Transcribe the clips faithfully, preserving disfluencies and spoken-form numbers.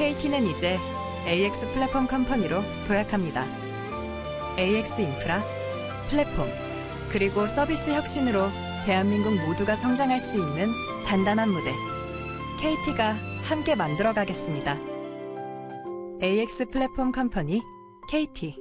케이티는 이제 에이엑스 플랫폼 컴퍼니로 도약합니다. 에이엑스 인프라, 플랫폼, 그리고 서비스 혁신으로 대한민국 모두가 성장할 수 있는 단단한 무대. 케이티가 함께 만들어가겠습니다. 에이엑스 플랫폼 컴퍼니, 케이티.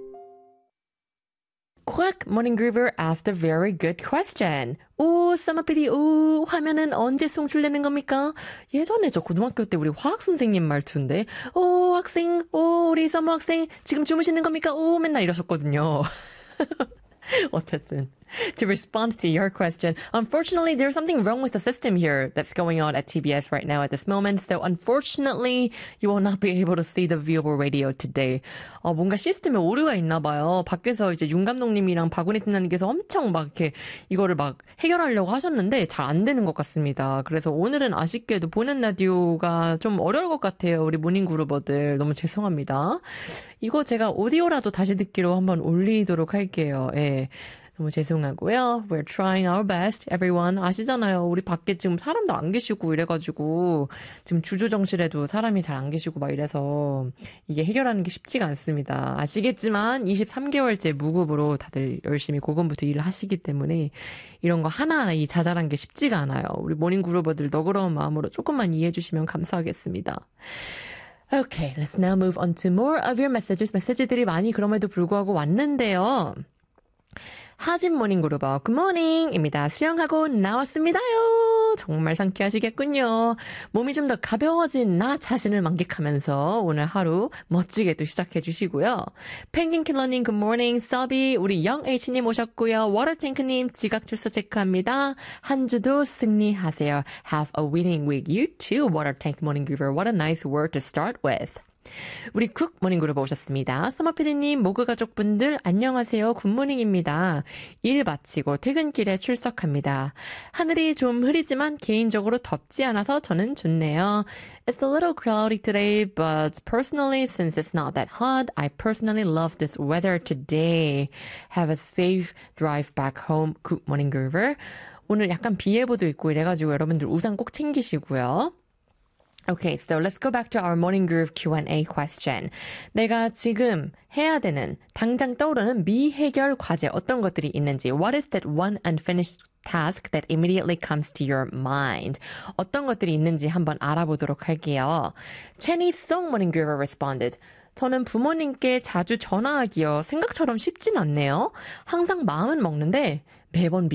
Quick Morning Groover asked a very good question. 오, 사마피디, 오, 화면은 언제 송출되는 겁니까? 예전에 저 고등학교 때 우리 화학 선생님 말투인데, 오, 학생, 오, 우리 서머 학생, 지금 주무시는 겁니까? 오, 맨날 이러셨거든요. 어쨌든. To respond to your question, unfortunately, there's something wrong with the system here that's going on at T B S right now at this moment. So unfortunately, you will not be able to see the viewable radio today. 어, 뭔가 시스템에 오류가 있나 봐요. 밖에서 이제 윤 감독님이랑 박은희 팀장님께서 엄청 막 이렇게 이거를 막 해결하려고 하셨는데 잘 안 되는 것 같습니다. 그래서 오늘은 아쉽게도 보는 라디오가 좀 어려울 것 같아요. 우리 모닝 그루버들 너무 죄송합니다. 이거 제가 오디오라도 다시 듣기로 한번 올리도록 할게요. 예. 너무 죄송하고요. We're trying our best, everyone. 아시잖아요. 우리 밖에 지금 사람도 안 계시고 이래가지고 지금 주조정실에도 사람이 잘 안 계시고 막 이래서 이게 해결하는 게 쉽지가 않습니다. 아시겠지만 이십삼 개월째 무급으로 다들 열심히 고군부터 일을 하시기 때문에 이런 거 하나하나 이 자잘한 게 쉽지가 않아요. 우리 모닝그루버들 너그러운 마음으로 조금만 이해해 주시면 감사하겠습니다. Okay, let's now move on to more of your messages. 메시지들이 많이 그럼에도 불구하고 왔는데요. 하진 모닝그루버 굿모닝입니다. 수영하고 나왔습니다요. 정말 상쾌하시겠군요. 몸이 좀 더 가벼워진 나 자신을 만끽하면서 오늘 하루 멋지게 또 시작해 주시고요. 펭귄킬러님 굿모닝, 서비 우리 영H님 오셨고요. 워터탱크님 지각 출석 체크합니다. 한 주도 승리하세요. Have a winning week. You too, Watertank Morning Groover. What a nice word to start with. 우리 쿡 모닝그룹 오셨습니다. 서머피디님, 모그 가족분들 안녕하세요. 굿모닝입니다. 일 마치고 퇴근길에 출석합니다. 하늘이 좀 흐리지만 개인적으로 덥지 않아서 저는 좋네요. It's a little cloudy today, but personally, since it's not that hot, I personally love this weather today. Have a safe drive back home. 굿 모닝그룹. 오늘 약간 비 예보도 있고 이래가지고 여러분들 우산 꼭 챙기시고요. Okay, so let's go back to our Morning Groove Q and A question. 내가 지금 해야 되는, 당장 떠오르는 미해결 과제 어떤 것들이 있는지. What is that one unfinished task that immediately comes to your mind? 어떤 것들이 있는지 한번 알아보도록 할게요. Chenny Song Morning Groover responded. 저는 부모님께 자주 전화하기요. 생각처럼 쉽진 않네요. 항상 마음은 먹는데 매번